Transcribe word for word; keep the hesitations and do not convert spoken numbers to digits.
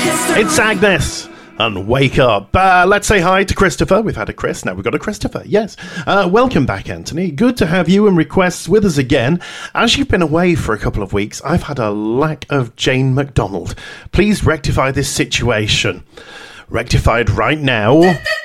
It's Agnes and Wake Up. Uh, let's say hi to Christopher. We've had a Chris, now we've got a Christopher. Yes. Uh, welcome back, Anthony. Good to have you and requests with us again. As you've been away for a couple of weeks, I've had a lack of Jane McDonald. Please rectify this situation. Rectified right now.